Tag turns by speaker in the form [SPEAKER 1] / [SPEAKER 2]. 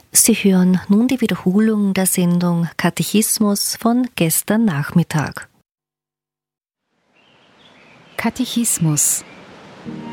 [SPEAKER 1] Sie hören nun die Wiederholung der Sendung Katechismus von gestern Nachmittag.
[SPEAKER 2] Katechismus